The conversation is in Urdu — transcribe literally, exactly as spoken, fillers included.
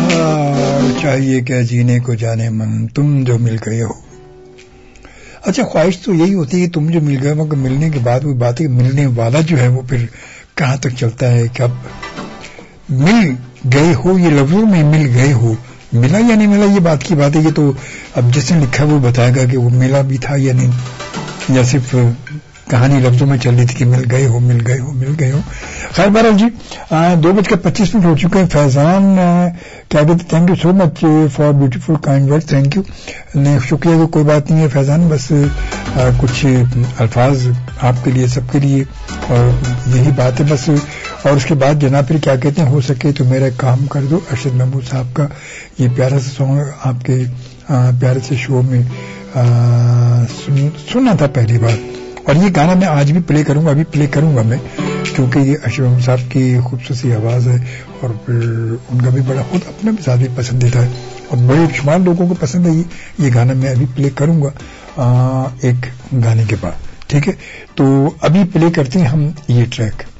چاہیے کہ جینے کو جانے من تم جو مل گئے ہو. اچھا خواہش تو یہی ہوتی ہے کہ تم جو مل گئے مگر ملنے کے بعد وہ بات ہے ملنے والا جو ہے وہ پھر کہاں تک چلتا ہے کہ اب مل گئے ہو, یہ لفظوں میں مل گئے ہو, ملا یا نہیں ملا یہ بات کی بات ہے. یہ تو اب جس نے لکھا وہ بتائے گا کہ وہ ملا بھی تھا یا نہیں, یا صرف کہانی لفظوں میں چل رہی تھی کہ مل گئے ہو مل گئے ہو مل گئے ہو. خیر بہرحال جی دو بج کر پچیس منٹ ہو چکے ہیں. فیضان کیا کہتے thank you so much for beautiful kind word, thank you. نہیں شکریہ تو کوئی بات نہیں ہے فیضان, بس کچھ الفاظ آپ کے لیے سب کے لیے اور یہی بات ہے بس. اور اس کے بعد جناب پھر کیا کہتے ہیں ہو سکے تو میرا کام کر دو, ارشد محمود صاحب کا یہ پیارا سا سانگ آپ کے پیارے سے شو میں سننا تھا پہلی بار. اور یہ گانا میں آج بھی پلے کروں گا, ابھی پلے کروں گا میں, کیونکہ یہ ارشد محمود صاحب کی خوبصورت آواز ہے اور پھر ان کا بھی بڑا خود اپنا بھی زیادہ پسندیدہ ہے اور بڑے شمار لوگوں کو پسند ہے. یہ گانا میں ابھی پلے کروں گا ایک گانے کے بعد, ٹھیک ہے. تو ابھی پلے کرتے ہیں ہم یہ ٹریک.